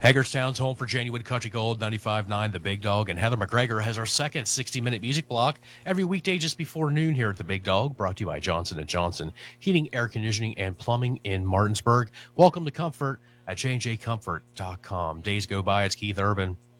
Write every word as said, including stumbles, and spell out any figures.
Hagerstown's home for Genuine Country Gold, ninety-five point nine The Big Dog, and Heather McGregor has our second sixty-minute music block every weekday just before noon here at The Big Dog, brought to you by Johnson and Johnson Heating, Air Conditioning, and Plumbing in Martinsburg. Welcome to Comfort at J and J comfort dot com. Days go by, it's Keith Urban.